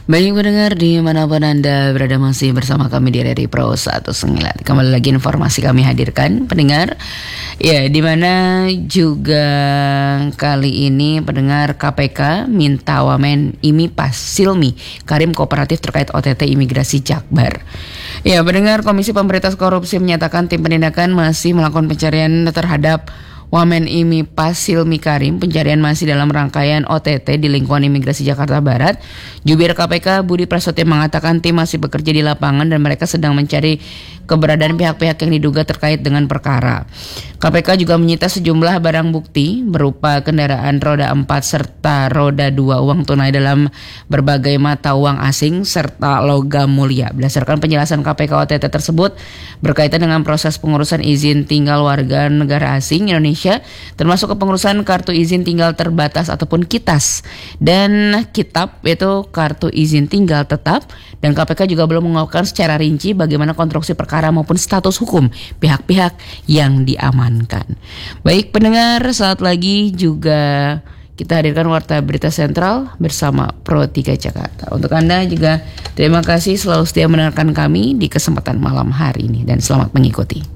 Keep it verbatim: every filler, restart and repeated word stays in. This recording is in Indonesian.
Baik pendengar dimanapun Anda berada masih bersama kami di R R I Pro satu sembilan. Kembali lagi informasi kami hadirkan pendengar. Ya, dimana juga kali ini pendengar K P K minta Wamen IMI Pas Silmi Karim kooperatif terkait O T T imigrasi Jakbar. Ya, pendengar Komisi Pemberantasan Korupsi menyatakan tim penindakan masih melakukan pencarian terhadap Wamen IMI Pas Silmi Karim. Pencarian masih dalam rangkaian O T T di lingkungan imigrasi Jakarta Barat. Jubir K P K Budi Prasetyo mengatakan tim masih bekerja di lapangan dan mereka sedang mencari keberadaan pihak-pihak yang diduga terkait dengan perkara. K P K juga menyita sejumlah barang bukti berupa kendaraan roda empat serta roda dua, uang tunai dalam berbagai mata uang asing serta logam mulia. Berdasarkan penjelasan K P K, O T T tersebut berkaitan dengan proses pengurusan izin tinggal warga negara asing Indonesia, termasuk kepengurusan kartu izin tinggal terbatas ataupun KITAS dan kitab, yaitu kartu izin tinggal tetap. Dan K P K juga belum mengungkapkan secara rinci bagaimana konstruksi perkara maupun status hukum pihak-pihak yang diamankan. Baik pendengar, saat lagi juga kita hadirkan Warta Berita Sentral bersama Pro tiga Jakarta. Untuk Anda juga terima kasih selalu setia mendengarkan kami di kesempatan malam hari ini dan selamat mengikuti.